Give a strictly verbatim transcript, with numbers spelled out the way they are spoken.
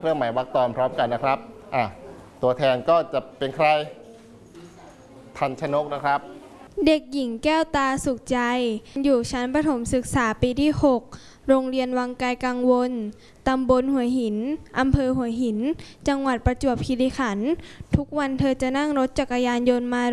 เครื่องหมายวรรคตอนพร้อมกันนะครับอ่ะตัวแทนก็จะเป็นใครทันชนกนะครับเด็กหญิงแก้วตาสุขใจอยู่ชั้นประถมศึกษาปีที่หกโรงเรียนวังไกลกังวลตำบลหัวหินอำเภอหัวหินจังหวัดประจวบคีรีขันธ์ทุกวันเธอจะนั่งรถจักรยานยนต์มา